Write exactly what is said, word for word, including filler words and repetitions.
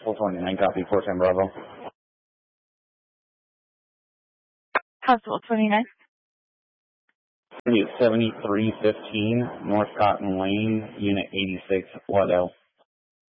four twenty-nine, copy, four ten Bravo. Constable twenty-nine. seventy-three fifteen, North Cotton Lane, Unit eighty-six, Waddell.